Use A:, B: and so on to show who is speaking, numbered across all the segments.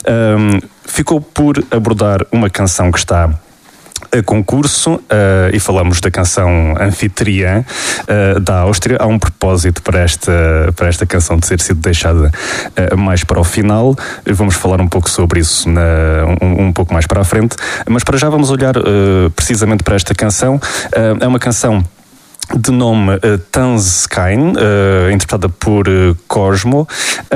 A: ficou por abordar uma canção que está a concurso, e falamos da canção Anfitriã da Áustria. Há um propósito para esta canção de ter sido deixada mais para o final. Vamos falar um pouco sobre isso um pouco mais para a frente, mas para já vamos olhar precisamente para esta canção. É uma canção de nome Tanzkein, interpretada por Cosmo.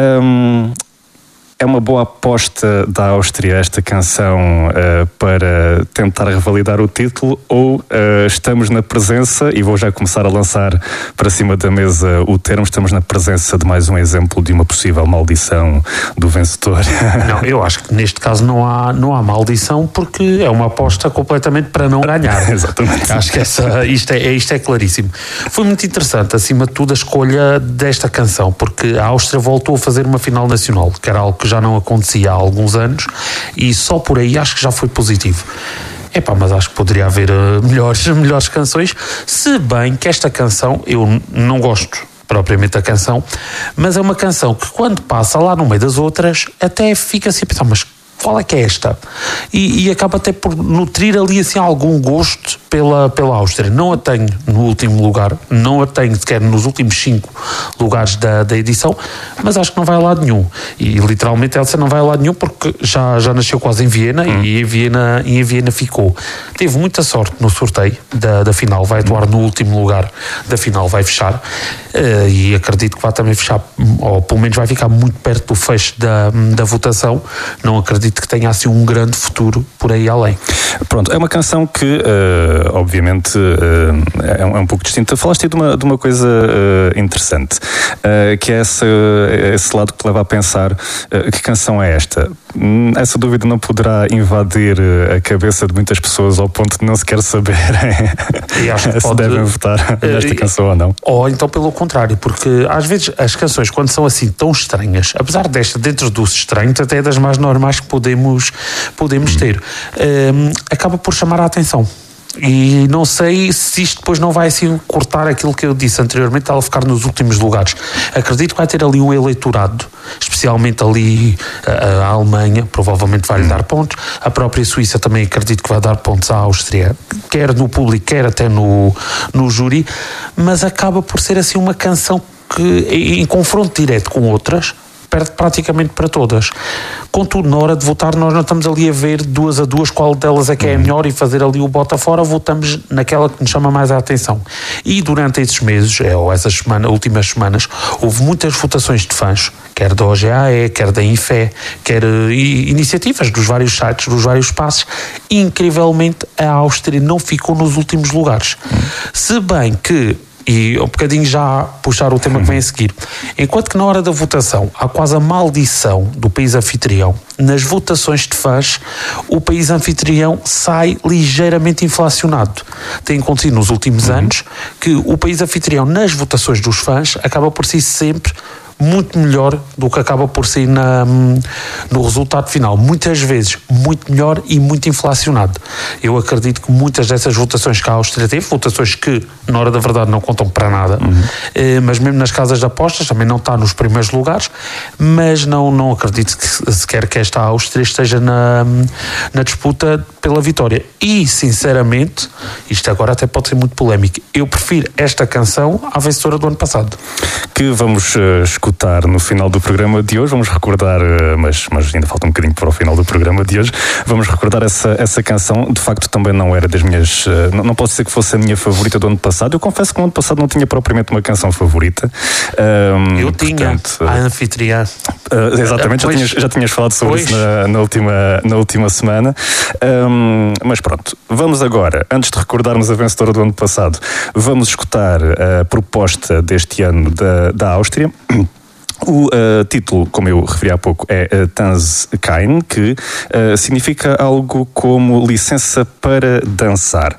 A: É uma boa aposta da Áustria esta canção para tentar revalidar o título, ou estamos na presença, e vou já começar a lançar para cima da mesa o termo, estamos na presença de mais um exemplo de uma possível maldição do vencedor?
B: Não, eu acho que neste caso não há maldição, porque é uma aposta completamente para não ganhar.
A: Exatamente.
B: Acho que isto é claríssimo. Foi muito interessante, acima de tudo, a escolha desta canção, porque a Áustria voltou a fazer uma final nacional, que era algo que já não acontecia há alguns anos, e só por aí acho que já foi positivo. Mas acho que poderia haver melhores canções, se bem que esta canção, eu não gosto propriamente da canção, mas é uma canção que quando passa lá no meio das outras, até fica assim a pensar, mas qual é que é esta? E acaba até por nutrir ali assim algum gosto pela Áustria. Não a tenho no último lugar, não a tenho sequer nos últimos 5 lugares da edição, mas acho que não vai a lado nenhum. E literalmente ela não vai a lado nenhum, porque já nasceu quase em Viena, e em Viena ficou. Teve muita sorte no sorteio da final, vai atuar no último lugar da final, vai fechar, e acredito que vai também fechar, ou pelo menos vai ficar muito perto do fecho da votação. Não acredito que tenha assim um grande futuro por aí além.
A: Pronto, é uma canção que obviamente é um pouco distinta. Falaste aí de uma coisa interessante, que é esse lado que te leva a pensar que canção é esta. Essa dúvida não poderá invadir a cabeça de muitas pessoas ao ponto de não sequer saberem se devem votar nesta canção ou não.
B: Ou então pelo contrário, porque às vezes as canções, quando são assim tão estranhas, apesar desta, dentro dos estranhos, até é das mais normais que podemos ter, acaba por chamar a atenção. E não sei se isto depois não vai assim cortar aquilo que eu disse anteriormente, ela ficar nos últimos lugares. Acredito que vai ter ali um eleitorado, especialmente ali a Alemanha, provavelmente vai lhe dar pontos. A própria Suíça também acredito que vai dar pontos à Áustria, quer no público, quer até no júri, mas acaba por ser assim uma canção que, em confronto direto com outras, perde praticamente para todas. Contudo, na hora de votar, nós não estamos ali a ver 2 a 2 qual delas é que é a melhor e fazer ali o bota fora, votamos naquela que nos chama mais a atenção. E durante esses meses, ou essas últimas semanas, houve muitas votações de fãs, quer da OGAE, quer da INFE, quer iniciativas dos vários sites, dos vários espaços. Incrivelmente, a Áustria não ficou nos últimos lugares. Se bem que, e um bocadinho já puxar o tema que vem a seguir, enquanto que na hora da votação há quase a maldição do país anfitrião, nas votações de fãs o país anfitrião sai ligeiramente inflacionado. Tem acontecido nos últimos anos que o país anfitrião nas votações dos fãs acaba por ser sempre muito melhor do que acaba por sair no resultado final. Muitas vezes muito melhor e muito inflacionado. Eu acredito que muitas dessas votações que a Áustria teve, votações que na hora da verdade não contam para nada, mas mesmo nas casas de apostas também não está nos primeiros lugares, mas não acredito que sequer que esta Áustria esteja na disputa pela vitória. E sinceramente, isto agora até pode ser muito polémico, eu prefiro esta canção à vencedora do ano passado,
A: que vamos escutar no final do programa de hoje. Vamos recordar, mas ainda falta um bocadinho para o final do programa de hoje, vamos recordar essa canção. De facto também não era das minhas, não posso dizer que fosse a minha favorita do ano passado. Eu confesso que no ano passado não tinha propriamente uma canção favorita.
B: Eu tinha a Anfitriã.
A: Exatamente, já tinhas falado sobre isso na última semana. Mas pronto, vamos agora, antes de recordarmos a vencedora do ano passado, vamos escutar a proposta deste ano da Áustria. O título, como eu referi há pouco, é Tanzkein, que significa algo como licença para dançar.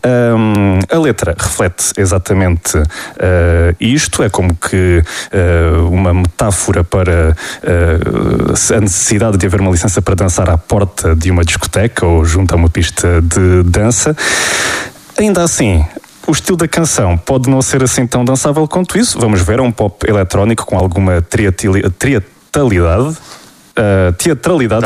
A: A letra reflete exatamente isto, é como que uma metáfora para a necessidade de haver uma licença para dançar à porta de uma discoteca ou junto a uma pista de dança. Ainda assim, o estilo da canção pode não ser assim tão dançável quanto isso. Vamos ver, é um pop eletrónico com alguma teatralidade.